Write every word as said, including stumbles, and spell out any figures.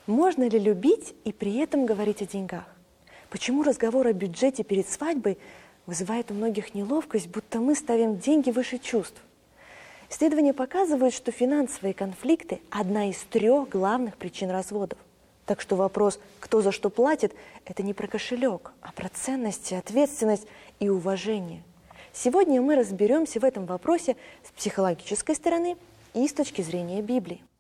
Можно ли любить и при этом говорить о деньгах? Почему разговор о бюджете перед свадьбой вызывает у многих неловкость, будто мы ставим деньги выше чувств? Исследования показывают, что финансовые конфликты – одна из трех главных причин разводов. Так что вопрос, кто за что платит, это не про кошелек, а про ценности, ответственность и уважение. Сегодня мы разберемся в этом вопросе с психологической стороны и с точки зрения Библии.